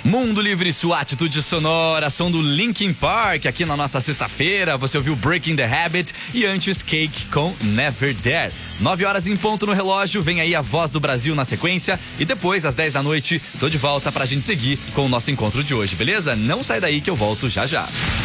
Mundo Livre, sua atitude sonora, som do Linkin Park aqui na nossa sexta-feira. Você ouviu Breaking the Habit e antes Cake com Never Dare. 9 horas em ponto no relógio, vem aí a Voz do Brasil na sequência e depois, às 10 da noite, tô de volta pra gente seguir com o nosso encontro de hoje, beleza? Não sai daí que eu volto já já.